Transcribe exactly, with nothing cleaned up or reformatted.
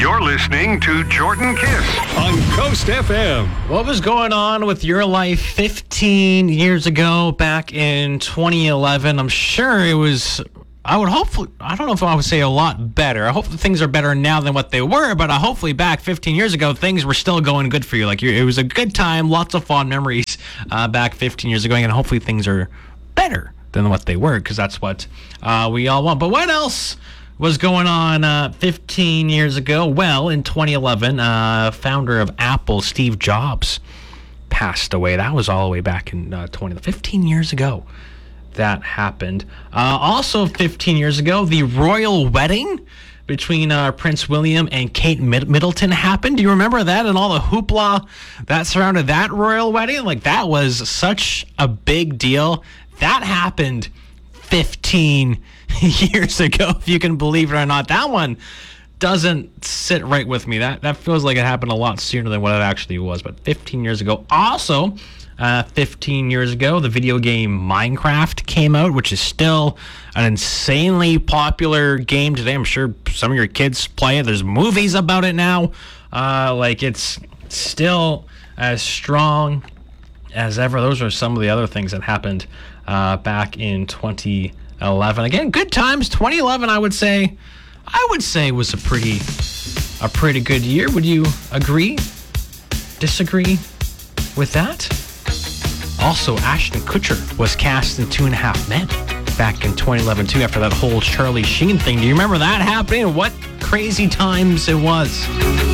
You're listening to Jordan Kiss on Coast F M. What was going on with your life fifteen years ago, back in twenty eleven? I'm sure it was, I would hopefully, I don't know if I would say a lot better. I hope that things are better now than what they were, but uh, hopefully back fifteen years ago, things were still going good for you. Like, it was a good time, lots of fond memories uh, back fifteen years ago, and hopefully things are better than what they were, because that's what uh, we all want. But what else was going on uh, fifteen years ago? Well, in twenty eleven, uh, founder of Apple, Steve Jobs, passed away. That was all the way back in uh, twenty, fifteen years ago that happened. Uh, also fifteen years ago, the royal wedding between uh, Prince William and Kate Mid- Middleton happened. Do you remember that and all the hoopla that surrounded that royal wedding? Like, that was such a big deal. That happened fifteen years ago, if you can believe it or not. That one doesn't sit right with me. That that feels like it happened a lot sooner than what it actually was, but fifteen years ago. Also, uh, fifteen years ago, the video game Minecraft came out, which is still an insanely popular game today. I'm sure some of your kids play it. There's movies about it now. Uh, like, it's still as strong as ever. Those are some of the other things that happened uh, back in twenty eleven. Again, good times. twenty eleven, I would say, I would say was a pretty, a pretty good year. Would you agree? Disagree with that? Also, Ashton Kutcher was cast in Two and a Half Men back in twenty eleven too, after that whole Charlie Sheen thing. Do you remember that happening? What crazy times it was.